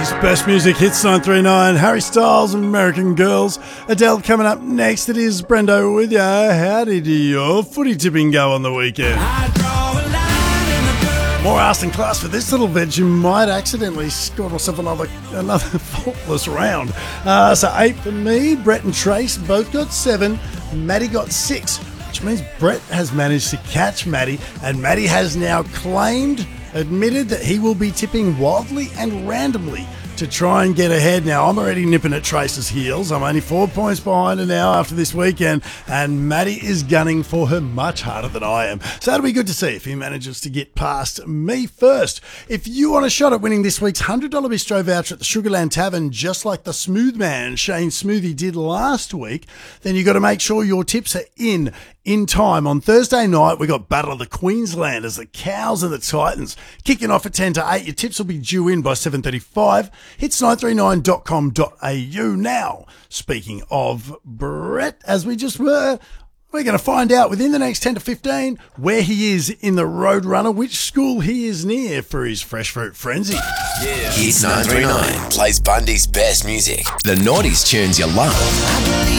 Best Music Hits 939, Harry Styles, American Girls. Adele coming up next. It is Brendo with you. How did your footy tipping go on the weekend? More Aston class for this little veg. You might accidentally score yourself another faultless round. So 8 for me. Brett and Trace both got 7. Maddie got 6, which means Brett has managed to catch Maddie, and Maddie has now admitted that he will be tipping wildly and randomly to try and get ahead. Now, I'm already nipping at Trace's heels. I'm only 4 points behind her now after this weekend, and Maddie is gunning for her much harder than I am. So that'll be good to see if he manages to get past me first. If you want a shot at winning this week's $100 bistro voucher at the Sugarland Tavern, just like the smooth man Shane Smoothie did last week, then you got to make sure your tips are in time. On Thursday night, we got Battle of the Queenslanders, the Cows and the Titans, kicking off at 10 to 8. Your tips will be due in by 7:35. Hits939.com.au. Now, speaking of Brett, as we just were, we're going to find out within the next 10 to 15 where he is in the Roadrunner, which school he is near for his Fresh Fruit Frenzy. Yeah. Hits 939 plays Bundy's best music. The 90s tunes you love.